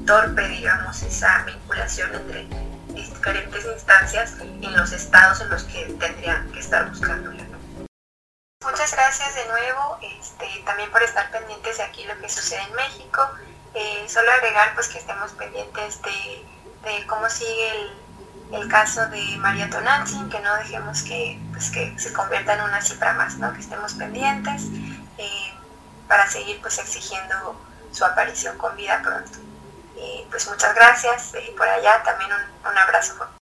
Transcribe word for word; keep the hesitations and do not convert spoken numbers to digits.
torpe, digamos, esa vinculación entre diferentes instancias en los estados en los que tendrían que estar buscándola, ¿no? Muchas gracias de nuevo, este, también por estar pendientes de aquí lo que sucede en México. Eh, solo agregar pues que estemos pendientes de, de cómo sigue el, el caso de María Tonantzin, que no dejemos que, pues, que se convierta en una cifra más, ¿no? Que estemos pendientes eh, para seguir pues exigiendo su aparición con vida pronto. Eh, pues muchas gracias, eh, por allá también un, un abrazo.